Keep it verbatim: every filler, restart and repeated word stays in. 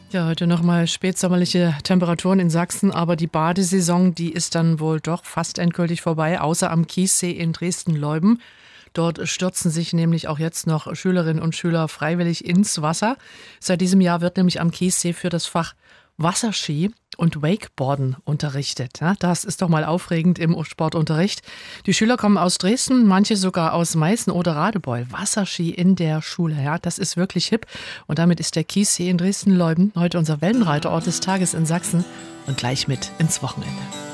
Ja, heute nochmal spätsommerliche Temperaturen in Sachsen, aber die Badesaison, die ist dann wohl doch fast endgültig vorbei, außer am Kiessee in Dresden-Leubben. Dort stürzen sich nämlich auch jetzt noch Schülerinnen und Schüler freiwillig ins Wasser. Seit diesem Jahr wird nämlich am Kiessee für das Fach Wasserski und Wakeboarden unterrichtet. Ja, das ist doch mal aufregend im Sportunterricht. Die Schüler kommen aus Dresden, manche sogar aus Meißen oder Radebeul. Wasserski in der Schule, ja, das ist wirklich hip. Und damit ist der Kiessee in Dresden-Leubben heute unser Wellenreiterort des Tages in Sachsen und gleich mit ins Wochenende.